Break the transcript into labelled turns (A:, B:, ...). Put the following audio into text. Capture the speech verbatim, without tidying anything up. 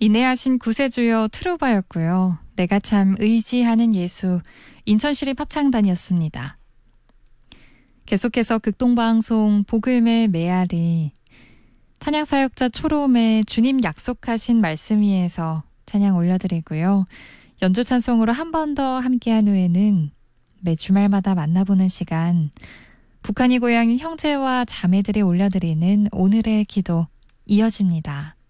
A: 인내하신 구세주여 트루바였고요. 내가 참 의지하는 예수, 인천시립 합창단이었습니다. 계속해서 극동방송 복음의 메아리, 찬양사역자 초롬의 주님 약속하신 말씀 위에서 찬양 올려드리고요. 연주 찬송으로 한 번 더 함께한 후에는 매 주말마다 만나보는 시간, 북한이 고향인 형제와 자매들이 올려드리는 오늘의 기도 이어집니다.